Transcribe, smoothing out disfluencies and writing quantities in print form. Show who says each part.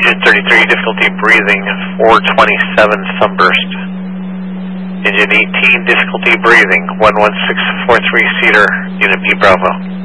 Speaker 1: Region 33, difficulty breathing, 427 sunburst. Engine 18, difficulty breathing, 11643 Cedar, Unit B Bravo.